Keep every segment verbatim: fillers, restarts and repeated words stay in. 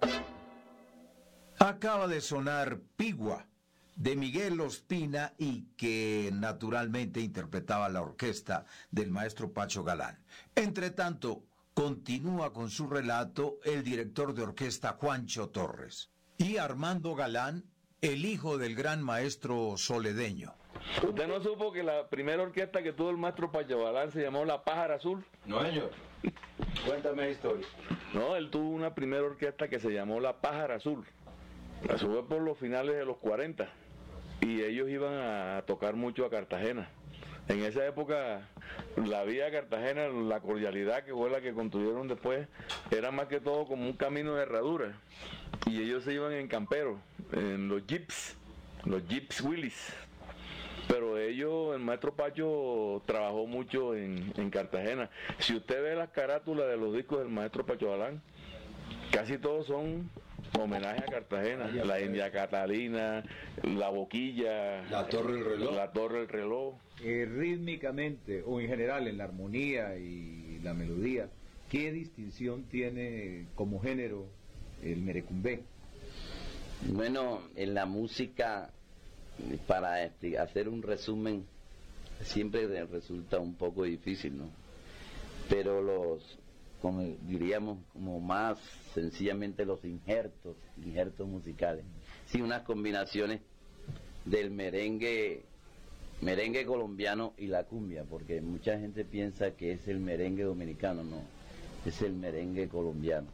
Acaba de sonar Pigua, de Miguel Ospina, y que naturalmente interpretaba la orquesta del maestro Pacho Galán. Entre tanto, continúa con su relato el director de orquesta Juancho Torres y Armando Galán, el hijo del gran maestro soledeño. ¿Usted no supo que la primera orquesta que tuvo el maestro Pacho Galán se llamó La Pájara Azul? No, señor. Cuéntame la historia. No, él tuvo una primera orquesta que se llamó La Pájara Azul. Eso fue por los finales de los cuarenta. Y ellos iban a tocar mucho a Cartagena. En esa época, la vía a Cartagena, la cordialidad que fue la que construyeron después, era más que todo como un camino de herradura. Y ellos se iban en campero, en los jeeps, los jeeps Willys. Pero ellos, el maestro Pacho trabajó mucho en, en Cartagena. Si usted ve las carátulas de los discos del maestro Pacho Galán, casi todos son homenaje a Cartagena, la India Catalina, la Boquilla, la Torre del Reloj. La Torre del Reloj. Eh, rítmicamente o en general en la armonía y la melodía, ¿qué distinción tiene como género el merecumbé? Bueno, en la música, para este, hacer un resumen, siempre resulta un poco difícil, ¿no? Pero los, como diríamos, como más sencillamente los injertos, injertos musicales, sí, unas combinaciones del merengue, merengue colombiano y la cumbia, porque mucha gente piensa que es el merengue dominicano, no, es el merengue colombiano.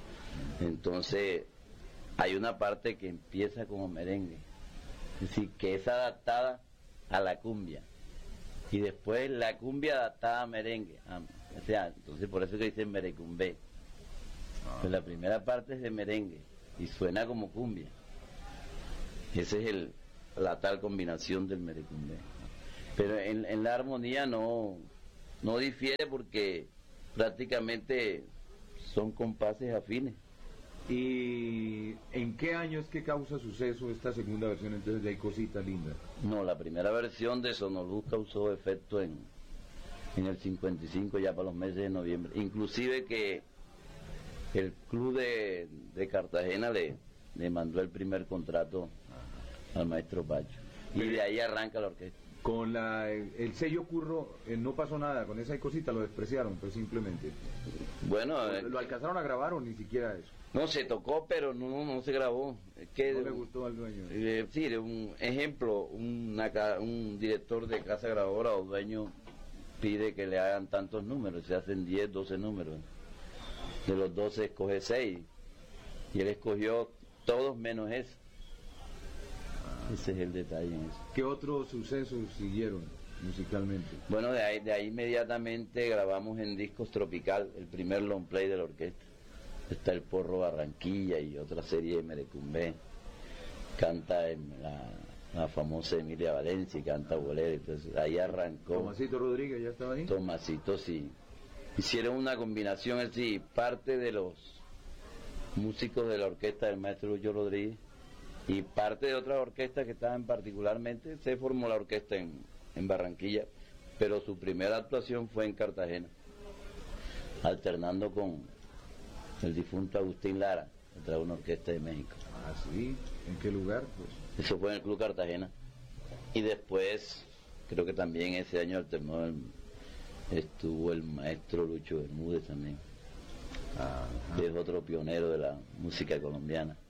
Entonces, hay una parte que empieza como merengue, es decir, que es adaptada a la cumbia, y después la cumbia adaptada a merengue, ah, o sea, entonces por eso que dicen merecumbé. Pues la primera parte es de merengue y suena como cumbia. Esa es el, la tal combinación del merecumbé. Pero en, en la armonía no, no difiere porque prácticamente son compases afines. ¿Y en qué año es que causa suceso esta segunda versión entonces de Hay Cosita Linda? No, la primera versión de Sonoluz causó efecto en, en el cincuenta y cinco, ya para los meses de noviembre. Inclusive que el club de, de Cartagena le, le mandó el primer contrato al maestro Pacho. Y de ahí arranca la orquesta. Con la, el sello Curro eh, no pasó nada, con esa Hay Cosita lo despreciaron, pues simplemente. Bueno, ¿Lo, lo alcanzaron a grabar o ni siquiera eso? No, se tocó, pero no, no se grabó. Es que, no le gustó al dueño. Eh, sí, un ejemplo, una, un director de casa grabadora o dueño pide que le hagan tantos números, se hacen diez, doce números. De los doce escoge seis, y él escogió todos menos eso. Ah. Ese es el detalle en eso. ¿Qué otros sucesos siguieron musicalmente? Bueno, de ahí, de ahí inmediatamente grabamos en Discos Tropical el primer long play de la orquesta. Está el Porro Barranquilla y otra serie de merecumbé. Canta en la, la famosa Emilia Valencia y canta bolero. Entonces ahí arrancó. Tomasito Rodríguez ya estaba ahí. Tomasito, sí. Hicieron una combinación, es decir, parte de los músicos de la orquesta del maestro Lucho Rodríguez y parte de otras orquestas que estaban particularmente, se formó la orquesta en, en Barranquilla, pero su primera actuación fue en Cartagena, alternando con el difunto Agustín Lara, que trae una orquesta de México. Ah, sí, ¿en qué lugar? Pues eso fue en el Club Cartagena. Y después, creo que también ese año alternó el, estuvo el maestro Lucho Bermúdez también, Ajá. que es otro pionero de la música colombiana.